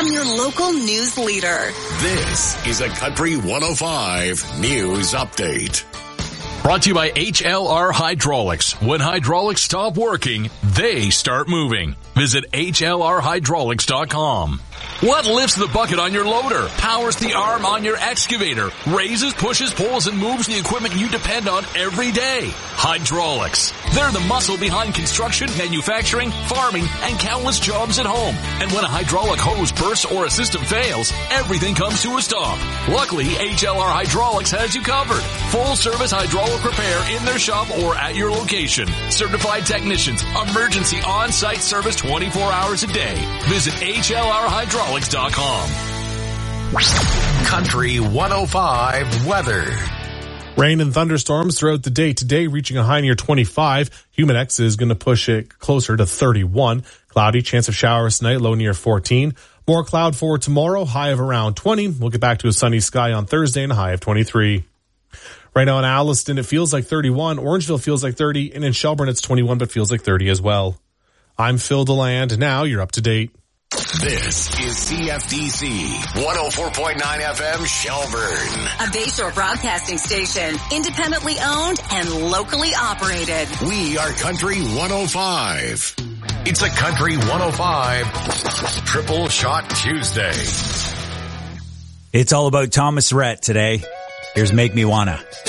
from your local news leader. This is a Country 105 News Update. Brought to you by HLR Hydraulics. When hydraulics stop working, they start moving. Visit HLRhydraulics.com. What lifts the bucket on your loader, powers the arm on your excavator, raises, pushes, pulls, and moves the equipment you depend on every day? Hydraulics. They're the muscle behind construction, manufacturing, farming, and countless jobs at home. And when a hydraulic hose bursts or a system fails, everything comes to a stop. Luckily, HLR Hydraulics has you covered. Full service hydraulic repair in their shop or at your location. Certified technicians, emergency on-site service 24 hours a day. Visit HLRhydraulics.com. Country 105 weather. Rain and thunderstorms throughout the day today, reaching a high near 25. Humidex is going to push it closer to 31. Cloudy, chance of showers tonight, low near 14. More cloud for tomorrow, high of around 20. We'll get back to a sunny sky on Thursday and a high of 23. Right now in Alliston, it feels like 31. Orangeville feels like 30. And in Shelburne, it's 21, but feels like 30 as well. I'm Phil DeLand. Now you're up to date. This is CFDC 104.9 FM Shelburne. A Bayshore broadcasting station, independently owned and locally operated. We are Country 105. It's a Country 105 Triple Shot Tuesday. It's all about Thomas Rhett today. Here's Make Me Wanna.